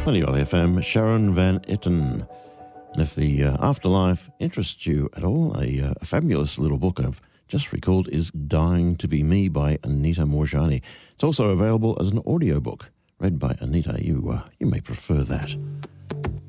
Honeyville FM, Sharon Van Etten. And if the afterlife interests you at all, a fabulous little book I've just recalled is Dying to Be Me by Anita Moorjani. It's also available as an audiobook read by Anita. You may prefer that.